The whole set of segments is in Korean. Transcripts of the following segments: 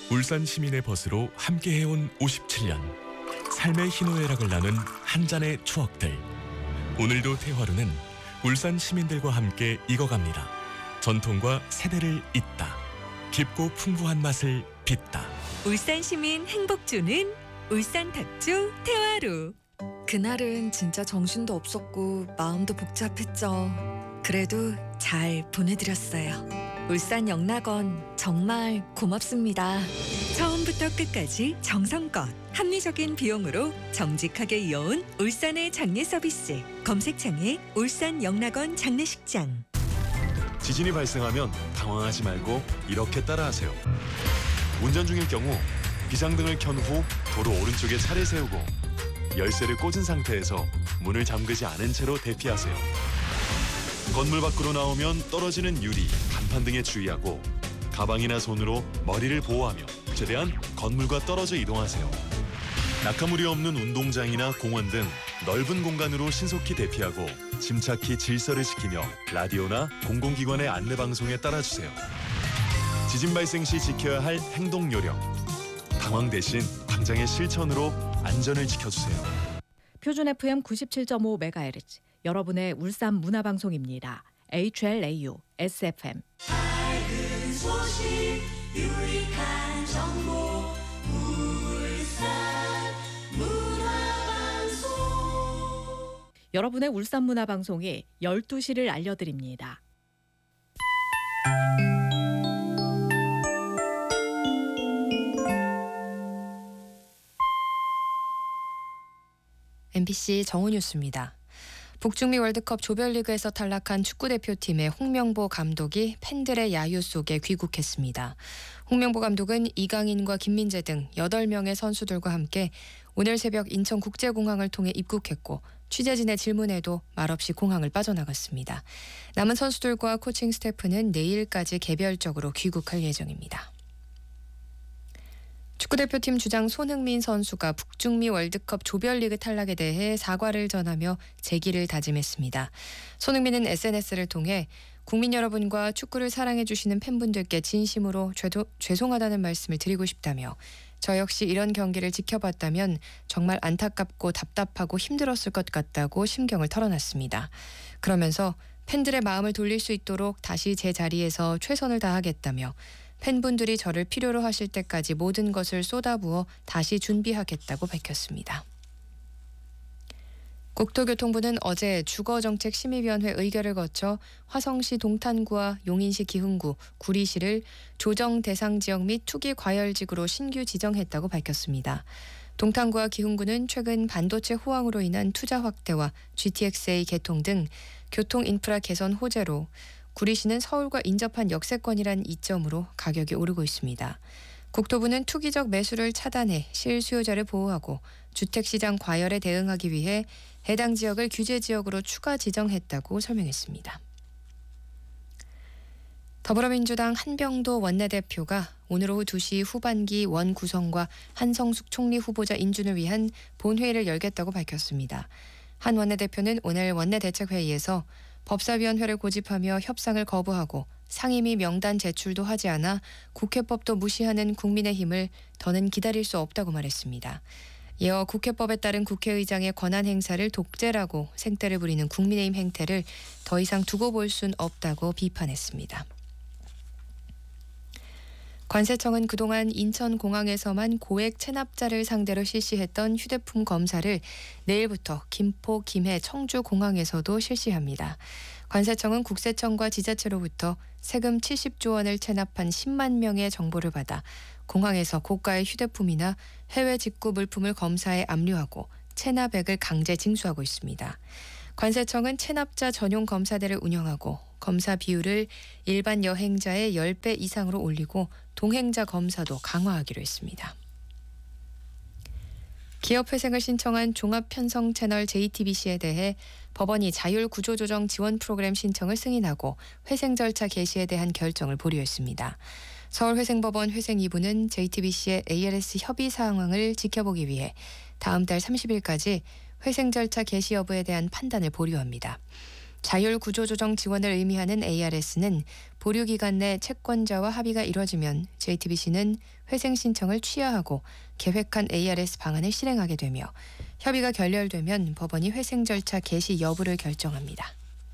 울산 시민의 벗으로 함께해온 57년. 삶의 희노애락을 나눈 한 잔의 추억들. 오늘도 대화로는 울산 시민들과 함께 익어갑니다. 전통과 세대를 잇다. 깊고 풍부한 맛을 빚다. 울산 시민 행복 주는 울산 탁주 태화루. 그날은 진짜 정신도 없었고 마음도 복잡했죠. 그래도 잘 보내드렸어요. 울산 영락원 정말 고맙습니다. 처음부터 끝까지 정성껏 합리적인 비용으로 정직하게 이어온 울산의 장례 서비스. 검색창에 울산 영락원 장례식장. 지진이 발생하면 당황하지 말고 이렇게 따라하세요. 운전 중일 경우 비상등을 켠 후 도로 오른쪽에 차를 세우고 열쇠를 꽂은 상태에서 문을 잠그지 않은 채로 대피하세요. 건물 밖으로 나오면 떨어지는 유리, 간판 등에 주의하고 가방이나 손으로 머리를 보호하며 최대한 건물과 떨어져 이동하세요. 낙하물이 없는 운동장이나 공원 등 넓은 공간으로 신속히 대피하고 침착히 질서를 지키며 라디오나 공공기관의 안내방송에 따라주세요. 지진 발생 시 지켜야 할 행동 요령. 당황 대신 당장의 실천으로 안전을 지켜주세요. 표준 FM 97.5MHz 여러분의 울산 문화방송입니다. HLAU SFM. 밝은 소식 유익한 정보 울산 문화방송. 여러분의 울산 문화방송이 12시를 알려드립니다. MBC 정우뉴스입니다. 북중미 월드컵 조별리그에서 탈락한 축구대표팀의 홍명보 감독이 팬들의 야유 속에 귀국했습니다. 홍명보 감독은 이강인과 김민재 등 8명의 선수들과 함께 오늘 새벽 인천국제공항을 통해 입국했고 취재진의 질문에도 말없이 공항을 빠져나갔습니다. 남은 선수들과 코칭 스태프는 내일까지 개별적으로 귀국할 예정입니다. 축구대표팀 주장 손흥민 선수가 북중미 월드컵 조별리그 탈락에 대해 사과를 전하며 재기를 다짐했습니다. 손흥민은 SNS를 통해 국민 여러분과 축구를 사랑해 주시는 팬분들께 진심으로 죄송하다는 말씀을 드리고 싶다며 저 역시 이런 경기를 지켜봤다면 정말 안타깝고 답답하고 힘들었을 것 같다고 심경을 털어놨습니다. 그러면서 팬들의 마음을 돌릴 수 있도록 다시 제 자리에서 최선을 다하겠다며 팬분들이 저를 필요로 하실 때까지 모든 것을 쏟아부어 다시 준비하겠다고 밝혔습니다. 국토교통부는 어제 주거정책심의위원회 의결을 거쳐 화성시 동탄구와 용인시 기흥구, 구리시를 조정 대상 지역 및 투기 과열지구로 신규 지정했다고 밝혔습니다. 동탄구와 기흥구는 최근 반도체 호황으로 인한 투자 확대와 GTX-A 개통 등 교통 인프라 개선 호재로, 구리시는 서울과 인접한 역세권이란 이점으로 가격이 오르고 있습니다. 국토부는 투기적 매수를 차단해 실수요자를 보호하고 주택시장 과열에 대응하기 위해 해당 지역을 규제지역으로 추가 지정했다고 설명했습니다. 더불어민주당 한병도 원내대표가 오늘 오후 2시 후반기 원 구성과 한성숙 총리 후보자 인준을 위한 본회의를 열겠다고 밝혔습니다. 한 원내대표는 오늘 원내대책회의에서 법사위원회를 고집하며 협상을 거부하고 상임위 명단 제출도 하지 않아 국회법도 무시하는 국민의힘을 더는 기다릴 수 없다고 말했습니다. 이어 국회법에 따른 국회의장의 권한 행사를 독재라고 생떼를 부리는 국민의힘 행태를 더 이상 두고 볼 순 없다고 비판했습니다. 관세청은 그동안 인천공항에서만 고액 체납자를 상대로 실시했던 휴대폰 검사를 내일부터 김포, 김해, 청주 공항에서도 실시합니다. 관세청은 국세청과 지자체로부터 세금 70조 원을 체납한 10만 명의 정보를 받아 공항에서 고가의 휴대폰이나 해외 직구 물품을 검사에 압류하고 체납액을 강제 징수하고 있습니다. 관세청은 체납자 전용 검사대를 운영하고 검사 비율을 일반 여행자의 10배 이상으로 올리고 동행자 검사도 강화하기로 했습니다. 기업회생을 신청한 종합편성 채널 JTBC에 대해 법원이 자율구조조정 지원 프로그램 신청을 승인하고 회생 절차 개시에 대한 결정을 보류했습니다. 서울회생법원 회생 2부는 JTBC의 ALS 협의 상황을 지켜보기 위해 다음 달 30일까지 회생 절차 개시 여부에 대한 판단을 보류합니다. 자율 구조조정 지원을 의미하는 ARS는 보류 기간 내 채권자와 합의가 이뤄지면 JTBC는 회생 신청을 취하하고 계획한 ARS 방안을 실행하게 되며 협의가 결렬되면 법원이 회생 절차 개시 여부를 결정합니다.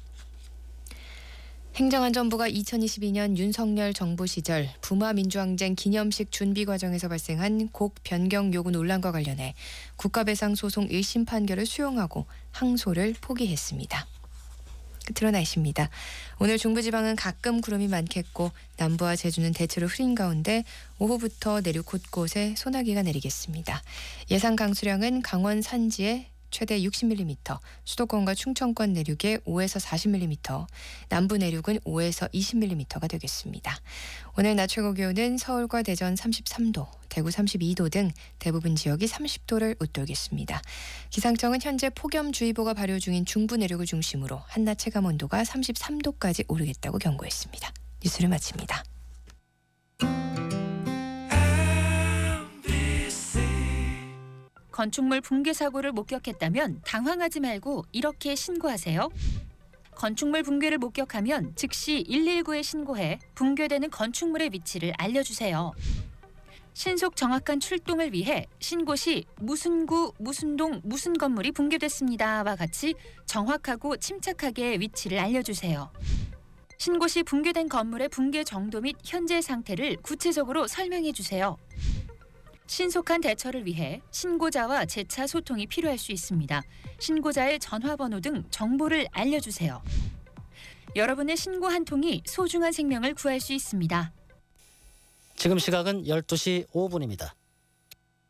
행정안전부가 2022년 윤석열 정부 시절 부마 민주항쟁 기념식 준비 과정에서 발생한 곡 변경 요구 논란과 관련해 국가배상 소송 1심 판결을 수용하고 항소를 포기했습니다. 끝으로 날씨입니다. 오늘 중부지방은 가끔 구름이 많겠고 남부와 제주는 대체로 흐린 가운데 오후부터 내륙 곳곳에 소나기가 내리겠습니다. 예상 강수량은 강원 산지에 최대 60mm, 수도권과 충청권 내륙에 5에서 40mm, 남부 내륙은 5에서 20mm가 되겠습니다. 오늘 낮 최고 기온은 서울과 대전 33도, 대구 32도 등 대부분 지역이 30도를 웃돌겠습니다. 기상청은 현재 폭염주의보가 발효 중인 중부 내륙을 중심으로 한낮 체감 온도가 33도까지 오르겠다고 경고했습니다. 뉴스를 마칩니다. 건축물 붕괴 사고를 목격했다면 당황하지 말고 이렇게 신고하세요. 건축물 붕괴를 목격하면 즉시 119에 신고해 붕괴되는 건축물의 위치를 알려주세요. 신속 정확한 출동을 위해 신고 시 무슨 구, 무슨 동, 무슨 건물이 붕괴됐습니다와 같이 정확하고 침착하게 위치를 알려주세요. 신고 시 붕괴된 건물의 붕괴 정도 및 현재 상태를 구체적으로 설명해 주세요. 신속한 대처를 위해 신고자와 재차 소통이 필요할 수 있습니다. 신고자의 전화번호 등 정보를 알려주세요. 여러분의 신고 한 통이 소중한 생명을 구할 수 있습니다. 지금 시각은 12시 5분입니다.